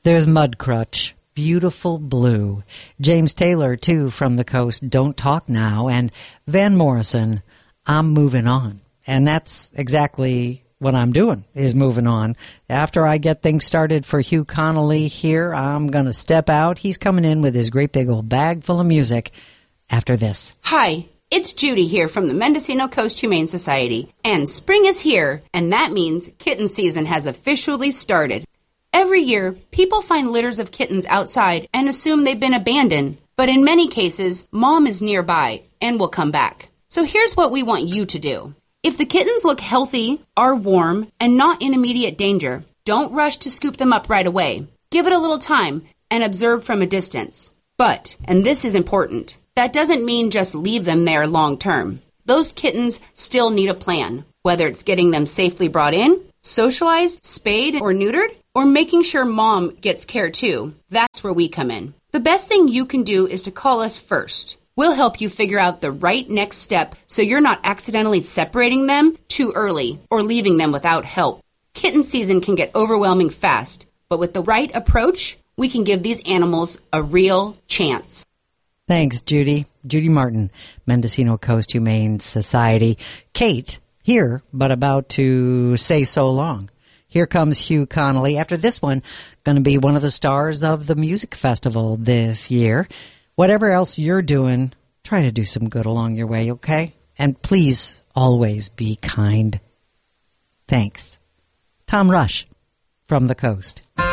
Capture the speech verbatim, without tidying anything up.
There's Mudcrutch, Beautiful Blue. James Taylor, too, from the coast, Don't Talk Now. And Van Morrison, I'm Moving On. And that's exactly what I'm doing, is moving on. After I get things started for Hugh Connolly here, I'm going to step out. He's coming in with his great big old bag full of music after this. Hi, it's Judy here from the Mendocino Coast Humane Society. And spring is here, and that means kitten season has officially started. Every year, people find litters of kittens outside and assume they've been abandoned. But in many cases, mom is nearby and will come back. So here's what we want you to do. If the kittens look healthy, are warm, and not in immediate danger, don't rush to scoop them up right away. Give it a little time and observe from a distance. But, and this is important, that doesn't mean just leave them there long term. Those kittens still need a plan, whether it's getting them safely brought in, socialized, spayed, or neutered, or making sure mom gets care too. That's where we come in. The best thing you can do is to call us first. We'll help you figure out the right next step so you're not accidentally separating them too early or leaving them without help. Kitten season can get overwhelming fast, but with the right approach, we can give these animals a real chance. Thanks, Judy. Judy Martin, Mendocino Coast Humane Society. Kate, here, but about to say so long. Here comes Hugh Connolly. After this one, going to be one of the stars of the music festival this year. Whatever else you're doing, try to do some good along your way, okay? And please always be kind. Thanks. Tom Rush from the coast.